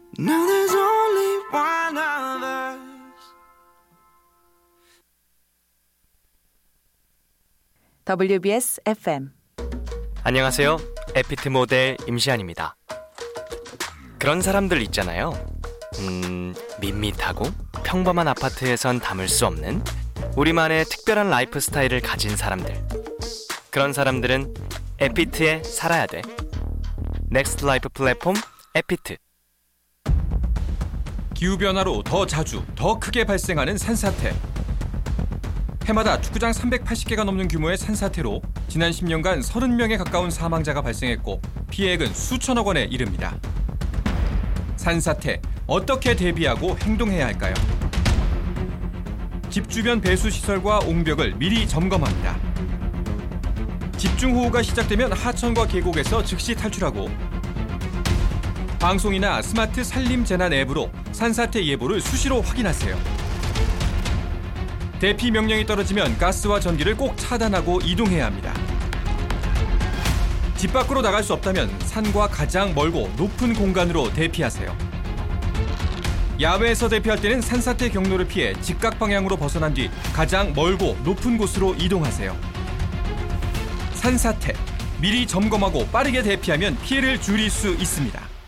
Now there's only one of us. WBS FM. 안녕하세요. 에피트 모델 임시안입니다. 그런 사람들 있잖아요. 밋밋하고 평범한 아파트에선 담을 수 없는 우리만의 특별한 라이프 스타일을 가진 사람들. 그런 사람들은 에피트에 살아야 돼. 넥스트 라이프 플랫폼 에피트. 기후변화로 더 자주, 더 크게 발생하는 산사태. 해마다 축구장 380개가 넘는 규모의 산사태로 지난 10년간 30명에 가까운 사망자가 발생했고 피해액은 수천억 원에 이릅니다. 산사태, 어떻게 대비하고 행동해야 할까요? 집 주변 배수시설과 옹벽을 미리 점검합니다. 집중호우가 시작되면 하천과 계곡에서 즉시 탈출하고 방송이나 스마트 산림재난 앱으로 산사태 예보를 수시로 확인하세요. 대피 명령이 떨어지면 가스와 전기를 꼭 차단하고 이동해야 합니다. 집 밖으로 나갈 수 없다면 산과 가장 멀고 높은 공간으로 대피하세요. 야외에서 대피할 때는 산사태 경로를 피해 직각 방향으로 벗어난 뒤 가장 멀고 높은 곳으로 이동하세요. 산사태, 미리 점검하고 빠르게 대피하면 피해를 줄일 수 있습니다.